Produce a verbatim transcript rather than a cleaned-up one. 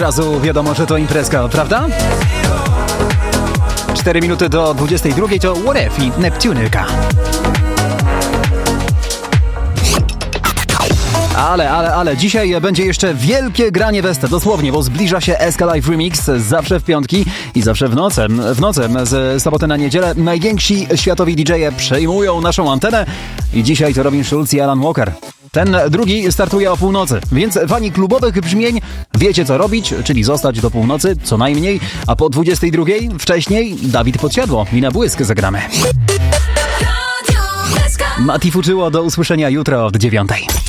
razu wiadomo, że to imprezka, prawda? cztery minuty do dwudziestej drugiej to What If i Neptunyka. Ale, ale, ale dzisiaj będzie jeszcze wielkie granie Westa, dosłownie, bo zbliża się S K Live Remix zawsze w piątki i zawsze w nocy. W nocy z soboty na niedzielę najwięksi światowi D J e przejmują naszą antenę i dzisiaj to Robin Schulz i Alan Walker. Ten drugi startuje o północy, więc fani klubowych brzmień wiecie co robić, czyli zostać do północy co najmniej, a po dwudziestej drugiej wcześniej Dawid Podsiadło i na błysk zagramy. Mati Fuczyło, do usłyszenia jutro od dziewiątej.